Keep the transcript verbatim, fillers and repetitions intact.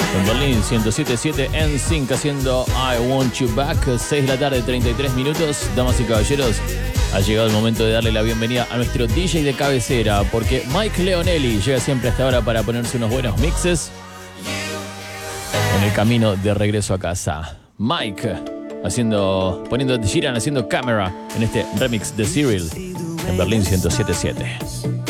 En Berlín ciento siete punto siete, N Sync haciendo I Want You Back. seis de la tarde, treinta y tres minutos. Damas y caballeros, ha llegado el momento de darle la bienvenida a nuestro D J de cabecera, porque Mike Leonelli llega siempre a esta hora para ponerse unos buenos mixes en el camino de regreso a casa. Mike haciendo, poniendo Giran haciendo cámara en este remix de Cyril en Berlín ciento siete punto siete.